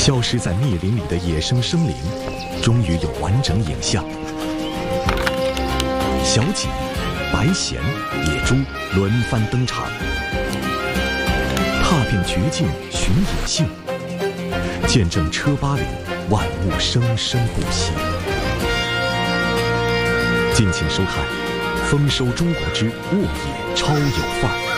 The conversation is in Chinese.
消失在密林里的野生生灵，终于有完整影像。小几、白鹇、野猪轮番登场，踏遍绝境寻野性，见证车巴里万物生生不息。敬请收看《丰收中国之沃野超有范儿》。